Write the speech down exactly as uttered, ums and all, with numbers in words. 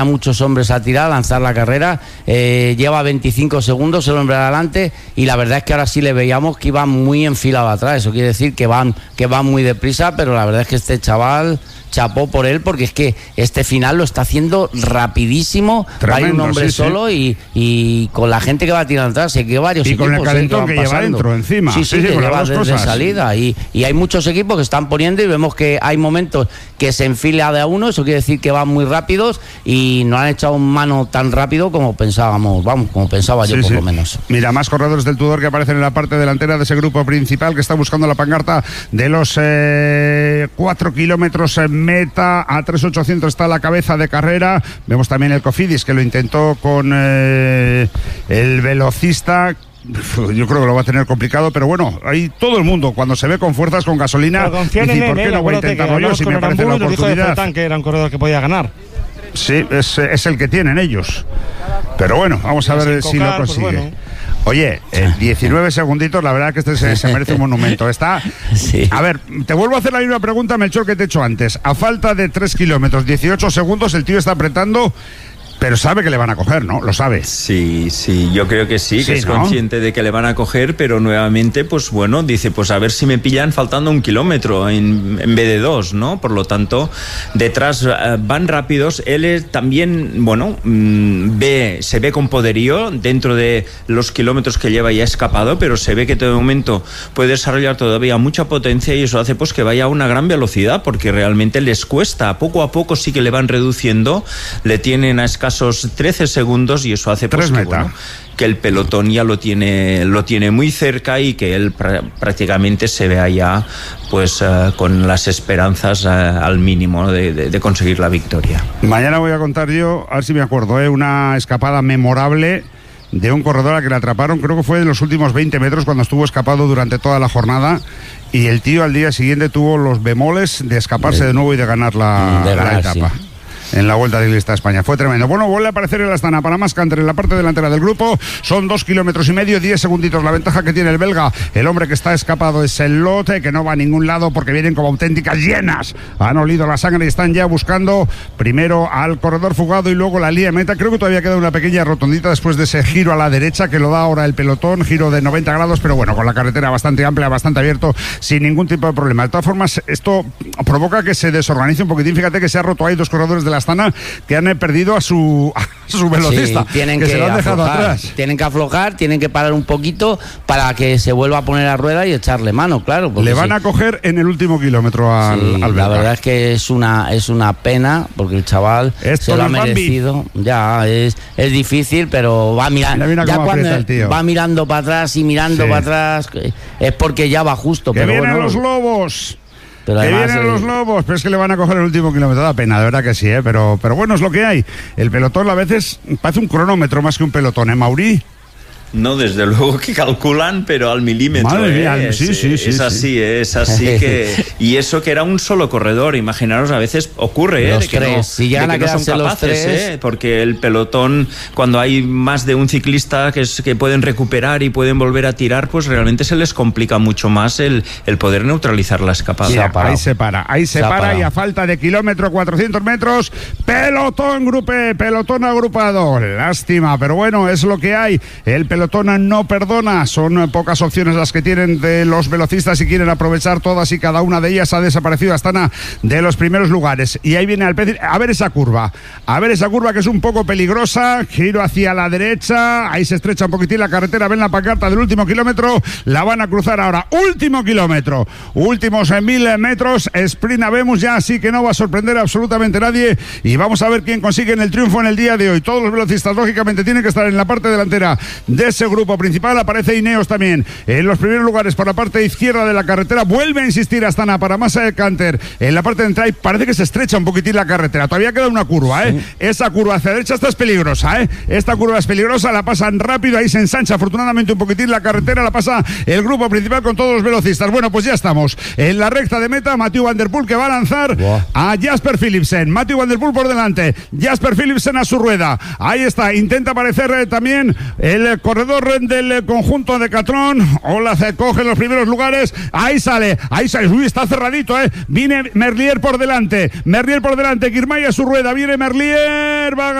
a muchos hombres a tirar, a lanzar la carrera, eh, lleva veinticinco segundos el hombre de adelante y la verdad es que ahora sí le veíamos que iba muy enfilado atrás. Eso quiere decir que van, que van muy deprisa, pero la verdad es que este chaval, chapó por él, porque es que este final lo está haciendo rapidísimo. Tremendo, hay un hombre sí, solo sí. Y, y con la gente que va tirando atrás, sé que varios y equipos con el calentón que, que lleva dentro encima. Sí, sí, sí, sí, que con lleva las dos desde cosas. salida y, y hay muchos equipos que están poniendo y vemos que hay momentos que se enfila de a uno, eso quiere decir que van muy rápidos y no han echado mano tan rápido como pensábamos, vamos, como pensaba yo sí, por sí. lo menos. Mira, más corredores del Tudor que aparecen en la parte delantera de ese grupo principal que está buscando la pancarta de los eh, cuatro kilómetros en meta. A tres mil ochocientos está la cabeza de carrera. Vemos también el Cofidis que lo intentó con eh, el velocista. Yo creo que lo va a tener complicado, pero bueno, ahí todo el mundo cuando se ve con fuerzas, con gasolina, dice, ¿por qué no voy a intentarlo yo si me parece la oportunidad? Que era un corredor que podía ganar. Sí, es, es el que tienen ellos. Pero bueno, vamos a ver si lo consigue. Pues bueno. Oye, eh, diecinueve segunditos, la verdad que este se, se merece un monumento. Está. Sí. A ver, te vuelvo a hacer la misma pregunta, Melchor, que te he hecho antes. A falta de tres kilómetros, dieciocho segundos, el tío está apretando. Pero sabe que le van a coger, ¿no? Lo sabe. Sí, sí, yo creo que sí, sí que es ¿no? consciente de que le van a coger, pero nuevamente, pues bueno, dice, pues a ver si me pillan faltando un kilómetro en, en vez de dos, ¿no? Por lo tanto, detrás uh, van rápidos. Él es, también, bueno, mmm, ve, se ve con poderío dentro de los kilómetros que lleva ya escapado, pero se ve que de momento puede desarrollar todavía mucha potencia y eso hace pues que vaya a una gran velocidad, porque realmente les cuesta. Poco a poco sí que le van reduciendo, le tienen a escasos trece segundos y eso hace pues, que, bueno, que el pelotón ya lo tiene lo tiene muy cerca y que él pr- prácticamente se vea ya pues uh, con las esperanzas uh, al mínimo de, de, de conseguir la victoria. Mañana voy a contar yo, a ver si me acuerdo, ¿eh? una escapada memorable de un corredor al que le atraparon, creo que fue en los últimos veinte metros cuando estuvo escapado durante toda la jornada y el tío al día siguiente tuvo los bemoles de escaparse de, de nuevo y de ganar la, de ganar, la etapa. Sí. En la Vuelta Ciclista a España. Fue tremendo. Bueno, vuelve a aparecer el Astana para más Canter en la parte delantera del grupo. Son dos kilómetros y medio, diez segunditos. La ventaja que tiene el belga. El hombre que está escapado es el Lote, que no va a ningún lado porque vienen como auténticas hienas. Han olido la sangre y están ya buscando primero al corredor fugado y luego la línea de meta. Creo que todavía queda una pequeña rotondita después de ese giro a la derecha que lo da ahora el pelotón. Giro de noventa grados, pero bueno, con la carretera bastante amplia, bastante abierto, sin ningún tipo de problema. De todas formas, esto provoca que se desorganice un poquitín. Fíjate que se ha roto ahí dos corredores de la Astana que han perdido a su, a su velocista, sí, tienen que, que se lo han dejado aflojar, atrás. Tienen que aflojar, tienen que parar un poquito para que se vuelva a poner a rueda y echarle mano, claro. Le van sí. a coger en el último kilómetro al, sí, al la verdad es que es una es una pena porque el chaval Esto se lo ha merecido. Bambi. Ya, es, es difícil, pero va mirando. Mira, mira ya cuando el tío. va mirando para atrás y mirando sí. para atrás, es porque ya va justo. Que pero vienen bueno, los lobos. Pero que además, vienen eh... los lobos, pero es que le van a coger el último kilómetro. Da pena, de verdad que sí, ¿eh? pero, pero bueno, es lo que hay. El pelotón a veces parece un cronómetro más que un pelotón, ¿eh, Mauri? No, desde luego que calculan, pero al milímetro. Madre mía, ¿eh? sí, sí, sí. Es así, sí. es así que... Y eso que era un solo corredor, imaginaros, a veces ocurre, ¿eh? Los de que tres, no, si llegan de que a no son quedarse capaces, los tres... ¿eh? Porque el pelotón, cuando hay más de un ciclista que, es, que pueden recuperar y pueden volver a tirar, pues realmente se les complica mucho más el, el poder neutralizar la escapada. Sí, ahí se para, ahí se, se para y a falta de kilómetro, cuatrocientos metros, pelotón grupé, pelotón agrupado. Lástima, pero bueno, es lo que hay. El pelotón no perdona, son pocas opciones las que tienen de los velocistas y quieren aprovechar todas y cada una de ellas. Ha desaparecido Astana de los primeros lugares y ahí viene al pez. A ver esa curva, a ver esa curva que es un poco peligrosa, giro hacia la derecha, ahí se estrecha un poquitín la carretera, ven la pancarta del último kilómetro, la van a cruzar ahora, último kilómetro, últimos en mil metros, sprint vemos ya, así que no va a sorprender a absolutamente nadie y vamos a ver quién consigue en el triunfo en el día de hoy. Todos los velocistas lógicamente tienen que estar en la parte delantera de ese grupo principal. Aparece Ineos también en los primeros lugares por la parte izquierda de la carretera. Vuelve a insistir Astana para Massa de Canter en la parte de entrada y parece que se estrecha un poquitín la carretera. Todavía queda una curva, ¿eh? Sí. Esa curva hacia la derecha esta es peligrosa, ¿eh? Esta curva es peligrosa, la pasan rápido, ahí se ensancha afortunadamente un poquitín la carretera, la pasa el grupo principal con todos los velocistas. Bueno, pues ya estamos en la recta de meta. Mathieu Van Der Poel que va a lanzar wow. a Jasper Philipsen. Mathieu Van Der Poel por delante, Jasper Philipsen a su rueda. Ahí está, intenta aparecer eh, también el corredor corredor del conjunto de Catrón. Ola se coge los primeros lugares. Ahí sale, ahí sale. Uy, está cerradito, ¿eh? Viene Merlier por delante. Merlier por delante. Girmay a su rueda. Viene Merlier. Va a